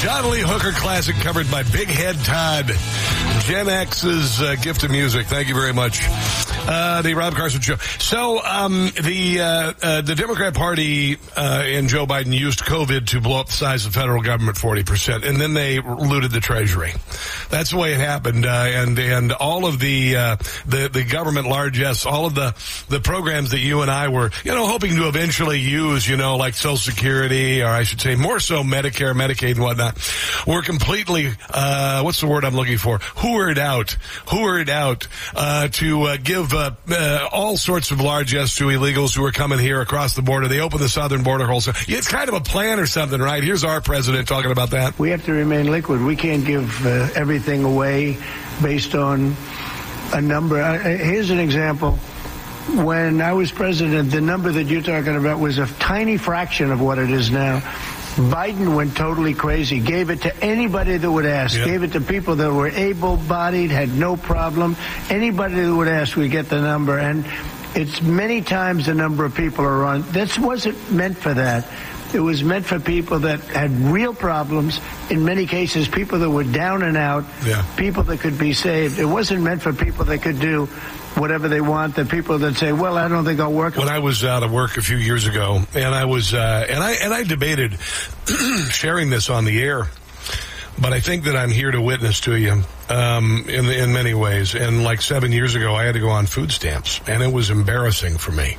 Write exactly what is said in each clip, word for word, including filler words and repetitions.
John Lee Hooker classic covered by Big Head Todd. Gen X's uh, gift of music. Thank you very much. Uh, the Rob Carson Show. So, um, the, uh, uh, the Democrat Party, uh, and Joe Biden used COVID to blow up the size of the federal government forty percent, and then they looted the Treasury. That's the way it happened, uh, and, and all of the, uh, the, the government largesse, all of the, the programs that you and I were, you know, hoping to eventually use, you know, like Social Security, or I should say more so Medicare, Medicaid, and whatnot, were completely, uh, what's the word I'm looking for? Hoovered out, hoovered out, uh, to, uh, give, uh, uh, all sorts of largesse to illegals who are coming here across the border. They opened the southern border holes. It's kind of a plan or something, right? Here's our president talking about that. We have to remain liquid. We can't give uh, everything away based on a number. Uh, here's an example. When I was president, the number that you're talking about was a tiny fraction of what it is now. Biden went totally crazy, gave it to anybody that would ask, yep. gave it to people that were able-bodied, had no problem. Anybody that would ask would get the number, and it's many times the number of people are on. This wasn't meant for that. It was meant for people that had real problems, in many cases people that were down and out, yeah. people that could be saved. It wasn't meant for people that could do whatever they want, the people that say, well, I don't think I'll work. When I was out of work a few years ago, and I was, uh, and I, and I debated sharing this on the air, but I think that I'm here to witness to you, um, in, in many ways. And like seven years ago, I had to go on food stamps, and it was embarrassing for me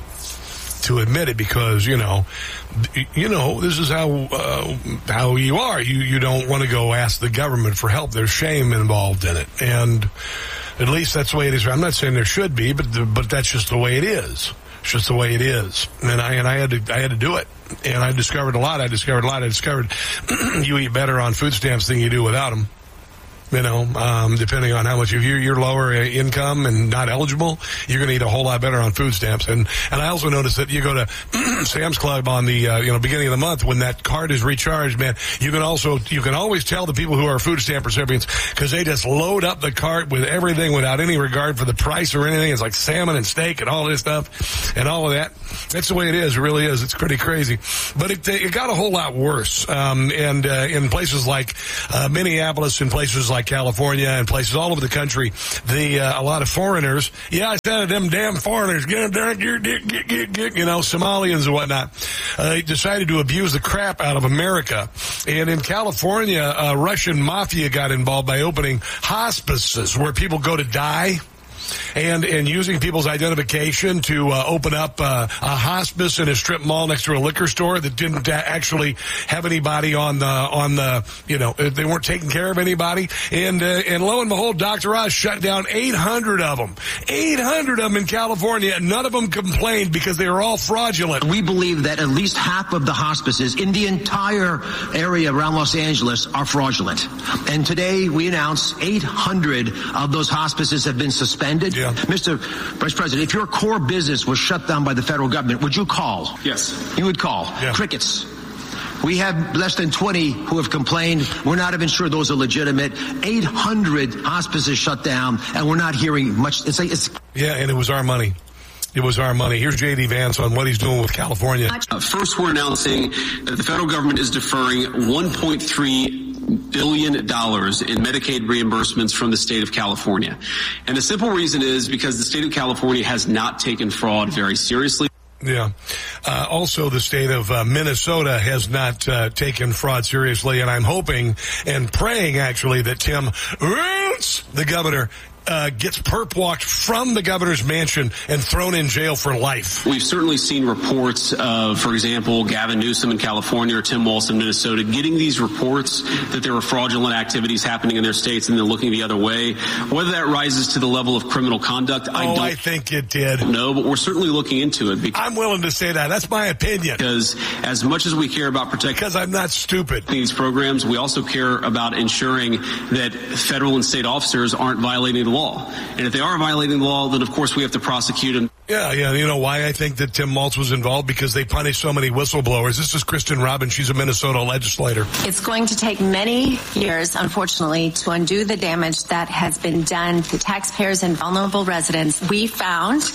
to admit it because, you know, you know, this is how, uh, how you are. You, you don't want to go ask the government for help. There's shame involved in it. And at least that's the way it is. I'm not saying there should be, but, the, but that's just the way it is. It's just the way it is. And I, and I had to, I had to do it. And I discovered a lot. I discovered a lot. I discovered you eat better on food stamps than you do without them. You know, um, depending on how much of your, your lower income and not eligible, you're going to eat a whole lot better on food stamps. And, and I also noticed that you go to Sam's Club on the, uh, you know, beginning of the month when that card is recharged, man, you can also, you can always tell the people who are food stamp recipients because they just load up the cart with everything without any regard for the price or anything. It's like salmon and steak and all this stuff and all of that. That's the way it is. It really is. It's pretty crazy. But it, it got a whole lot worse. Um, and, uh, in places like, uh, Minneapolis and places like California and places all over the country, the uh, a lot of foreigners, yeah, I said them damn foreigners, get, get, get, get, get, get, you know, Somalians and whatnot, uh, they decided to abuse the crap out of America. And in California, uh, Russian mafia got involved by opening hospices where people go to die. And, and using people's identification to, uh, open up, uh, a hospice in a strip mall next to a liquor store that didn't actually have anybody on the, on the, you know, they weren't taking care of anybody. And, uh, and lo and behold, Doctor Oz shut down eight hundred of them. eight hundred of them in California, and none of them complained because they were all fraudulent. We believe that at least half of the hospices in the entire area around Los Angeles are fraudulent. And today we announce eight hundred of those hospices have been suspended. Yeah. Mister Vice President, if your core business was shut down by the federal government, would you call? Yes. You would call. Yeah. Crickets. We have less than twenty who have complained. We're not even sure those are legitimate. eight hundred hospices shut down, and we're not hearing much. It's like it's. Yeah, and it was our money. It was our money. Here's J D Vance on what he's doing with California. Uh, first, we're announcing that the federal government is deferring one point three billion dollars in Medicaid reimbursements from the state of California. And the simple reason is because the state of California has not taken fraud very seriously. Yeah. Uh, also, the state of uh, Minnesota has not uh, taken fraud seriously, and I'm hoping and praying, actually, that Tim Roots, the governor, Uh, gets perp walked from the governor's mansion and thrown in jail for life. We've certainly seen reports of, for example, Gavin Newsom in California or Tim Walz in Minnesota getting these reports that there were fraudulent activities happening in their states and then looking the other way. Whether that rises to the level of criminal conduct, I oh, don't I think it did. know, but we're certainly looking into it. I'm willing to say that. That's my opinion. Because as much as we care about protecting because I'm not stupid. these programs, we also care about ensuring that federal and state officers aren't violating the law. And if they are violating the law, then of course we have to prosecute them. Yeah, yeah. You know why I think that Tim Walz was involved? Because they punish so many whistleblowers. This is Kristen Robbins. She's a Minnesota legislator. It's going to take many years, unfortunately, to undo the damage that has been done to taxpayers and vulnerable residents. We found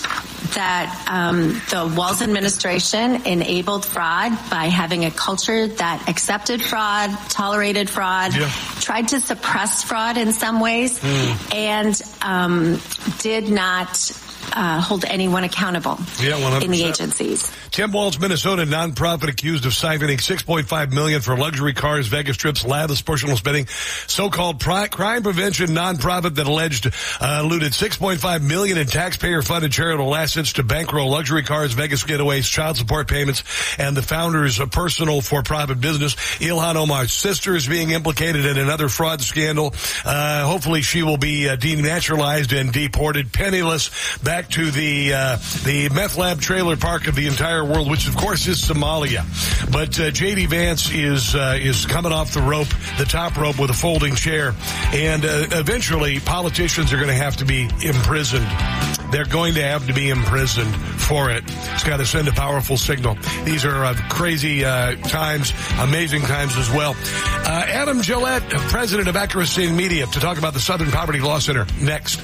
that um, the Walz administration enabled fraud by having a culture that accepted fraud, tolerated fraud, yeah. tried to suppress fraud in some ways, mm. and um, did not uh, hold anyone accountable yeah, in the agencies. Tim Walz, Minnesota nonprofit accused of siphoning six point five million dollars for luxury cars, Vegas trips, lavish personal spending. So-called pri- crime prevention nonprofit that alleged uh, looted six point five million dollars in taxpayer-funded charitable assets to bankroll luxury cars, Vegas getaways, child support payments, and the founder's uh, personal for-profit business. Ilhan Omar's sister is being implicated in another fraud scandal. Uh, hopefully she will be uh, denaturalized and deported penniless back to the uh, the meth lab trailer park of the entire world, which of course is Somalia. But uh, J D Vance is uh, is coming off the rope, the top rope, with a folding chair, and uh, eventually politicians are going to have to be imprisoned. They're going to have to be imprisoned for it. It's got to send a powerful signal. These are uh, crazy uh, times, amazing times as well. Uh, Adam Gillette, president of Accuracy Media, to talk about the Southern Poverty Law Center next.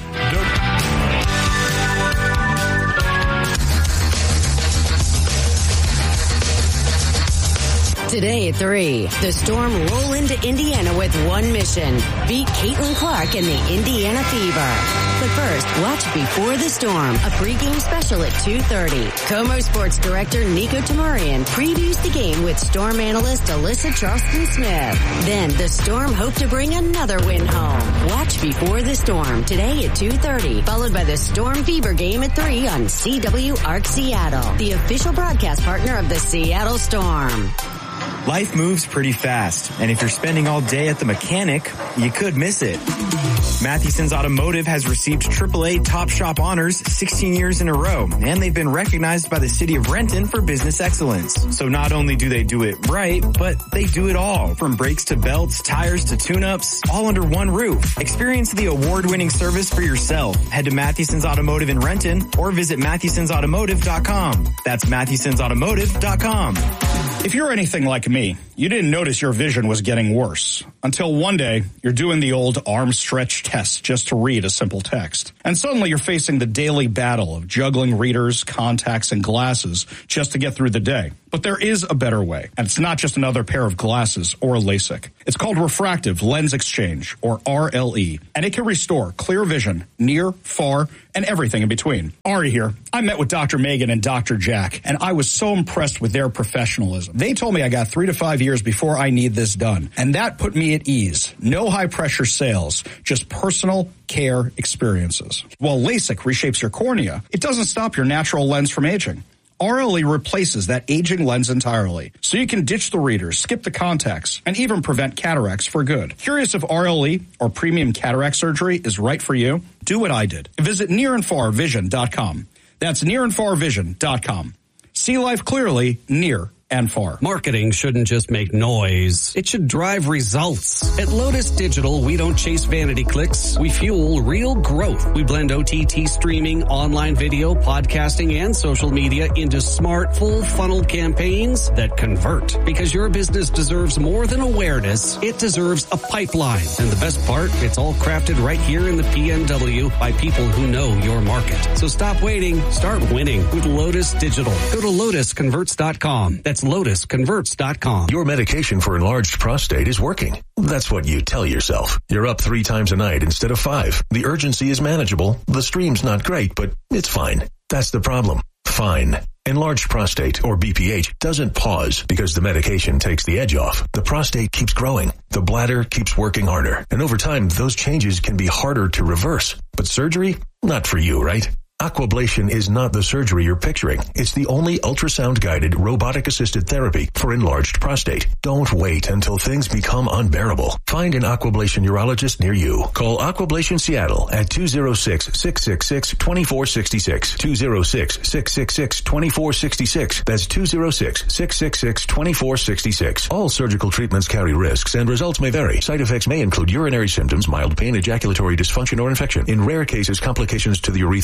Today at three, the Storm roll into Indiana with one mission. Beat Caitlin Clark and the Indiana Fever. But first, watch Before the Storm, a pregame special at two thirty. Como Sports Director Nico Tamarian previews the game with Storm analyst Alyssa Charleston-Smith. Then, the Storm hope to bring another win home. Watch Before the Storm today at two thirty, followed by the Storm Fever game at three on C W Arc Seattle, the official broadcast partner of the Seattle Storm. Life moves pretty fast, and if you're spending all day at the mechanic, you could miss it. Matheson's Automotive has received triple A Top Shop honors sixteen years in a row, and they've been recognized by the city of Renton for business excellence. So not only do they do it right, but they do it all, from brakes to belts, tires to tune-ups, all under one roof. Experience the award-winning service for yourself. Head to Matheson's Automotive in Renton or visit Mathesons Automotive dot com. That's Mathesons Automotive dot com. If you're anything like me, you didn't notice your vision was getting worse until one day you're doing the old arm stretch test just to read a simple text. And suddenly you're facing the daily battle of juggling readers, contacts, and glasses just to get through the day. But there is a better way, and it's not just another pair of glasses or LASIK. It's called refractive lens exchange, or R L E, and it can restore clear vision near, far, and everything in between. Ari here. I met with Doctor Megan and Doctor Jack, and I was so impressed with their professionalism. They told me I got three to five years before I need this done, and that put me at ease. No high-pressure sales, just personal care experiences. While LASIK reshapes your cornea, it doesn't stop your natural lens from aging. R L E replaces that aging lens entirely, so you can ditch the readers, skip the contacts, and even prevent cataracts for good. Curious if R L E or premium cataract surgery is right for you? Do what I did. Visit near and far vision dot com. That's near and far vision dot com. See life clearly, near and far. Marketing shouldn't just make noise. It should drive results. At Lotus Digital, we don't chase vanity clicks. We fuel real growth. We blend O T T streaming, online video, podcasting, and social media into smart, full funnel campaigns that convert. Because your business deserves more than awareness. It deserves a pipeline. And the best part, it's all crafted right here in the P N W by people who know your market. So stop waiting. Start winning with Lotus Digital. Go to lotus converts dot com. That's lotus converts dot com. Your medication for enlarged prostate is working. That's what you tell yourself. You're up three times a night instead of five. The urgency is manageable. The stream's not great, but it's fine. That's the problem. Fine. Enlarged prostate, or B P H, doesn't pause because the medication takes the edge off. The prostate keeps growing. The bladder keeps working harder. And over time, those changes can be harder to reverse. But surgery? Not for you, right? Aquablation is not the surgery you're picturing. It's the only ultrasound-guided, robotic-assisted therapy for enlarged prostate. Don't wait until things become unbearable. Find an Aquablation urologist near you. Call Aquablation Seattle at two oh six, six six six, two four six six. two oh six, six six six, two four six six. That's two oh six, six six six, two four six six. All surgical treatments carry risks and results may vary. Side effects may include urinary symptoms, mild pain, ejaculatory dysfunction, or infection. In rare cases, complications to the urethra and rectum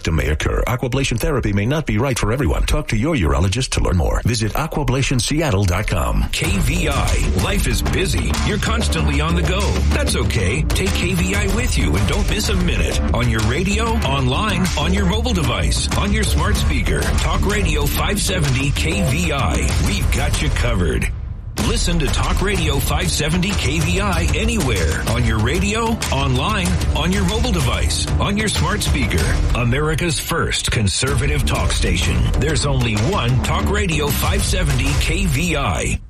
symptom may occur. Aquablation therapy may not be right for everyone. Talk to your urologist to learn more. Visit aquablation seattle dot com. K V I. Life is busy. You're constantly on the go. That's okay. Take K V I with you and don't miss a minute. On your radio, online, on your mobile device, on your smart speaker. Talk Radio five seventy K V I. We've got you covered. Listen to Talk Radio five seventy K V I anywhere. On your radio, online, on your mobile device, on your smart speaker. America's first conservative talk station. There's only one Talk Radio five seventy K V I.